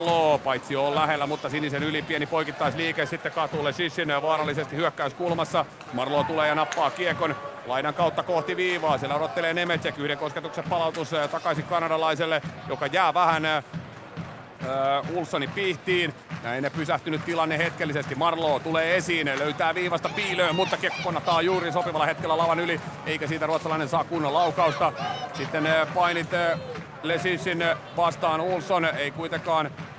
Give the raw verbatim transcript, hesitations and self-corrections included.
Marlo, paitsi on lähellä, mutta sinisen yli pieni poikittaisliike sitten katulle Sissin vaarallisesti hyökkäyskulmassa. Marlo tulee ja nappaa kiekon laidan kautta kohti viivaa. Siellä odottelee Nemecek, yhden kosketuksen palautus takaisin kanadalaiselle, joka jää vähän Uh, Ulssoni pihtiin. Näin pysähtynyt tilanne hetkellisesti. Marlo tulee esiin, löytää viivasta piilöön, mutta kiekko konnataan juuri sopivalla hetkellä lavan yli, eikä siitä ruotsalainen saa kunnon laukausta. Sitten uh, painit uh, Lesissin vastaan Ulsson, ei kuitenkaan